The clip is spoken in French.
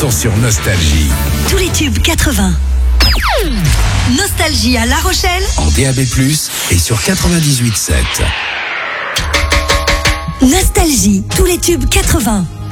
sont sur Nostalgie. Tous les tubes 80. Nostalgie à La Rochelle. En DAB+, et sur 98.7. Nostalgie, tous les tubes 80.